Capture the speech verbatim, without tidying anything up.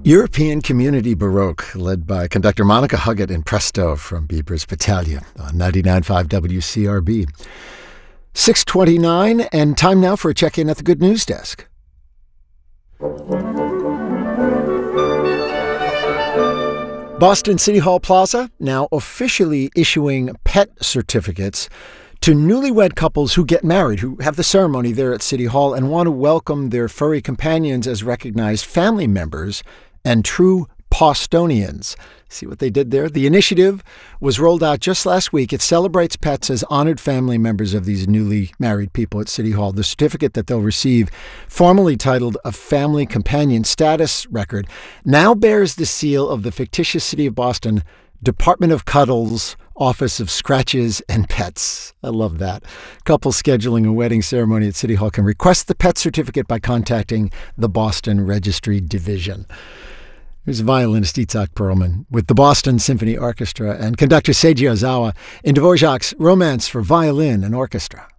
European Community Baroque, led by conductor Monica Huggett in Presto from Bieber's Battaglia on ninety-nine point five W C R B. six twenty-nine, and time now for a check-in at the Good News Desk. Boston City Hall Plaza now officially issuing pet certificates to newlywed couples who get married, who have the ceremony there at City Hall and want to welcome their furry companions as recognized family members and true Bostonians. See what they did there? The initiative was rolled out just last week. It celebrates pets as honored family members of these newly married people at City Hall. The certificate that they'll receive, formally titled a Family Companion Status Record, now bears the seal of the fictitious city of Boston Department of Cuddles, Office of Scratches and Pets. I love that. Couples scheduling a wedding ceremony at City Hall can request the pet certificate by contacting the Boston Registry Division. Here's violinist Itzhak Perlman with the Boston Symphony Orchestra and conductor Seiji Ozawa in Dvorak's Romance for Violin and Orchestra.